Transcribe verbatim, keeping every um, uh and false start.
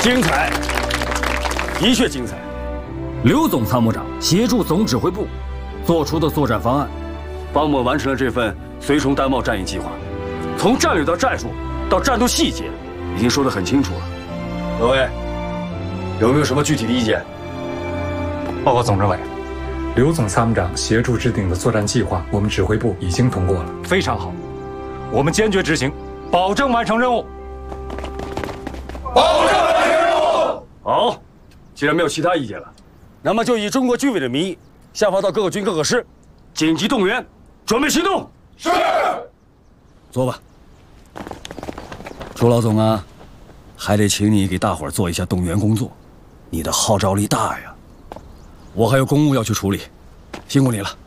精彩，的确精彩。刘总参谋长协助总指挥部做出的作战方案，帮我们完成了这份随崇丹茂战役计划。从战略到战术到战斗细节，已经说得很清楚了。各位，有没有什么具体的意见？ 报告总政委，刘总参谋长协助制定的作战计划，我们指挥部已经通过了。 非常好，我们坚决执行，保证完成任务。 保证完成任务。 好，既然没有其他意见了，那么就以中国军委的名义下发到各个军各个师，紧急动员，准备行动。 是。 坐吧，朱老总啊，还得请你给大伙儿做一下动员工作，你的号召力大呀。我还有公务要去处理，辛苦你了。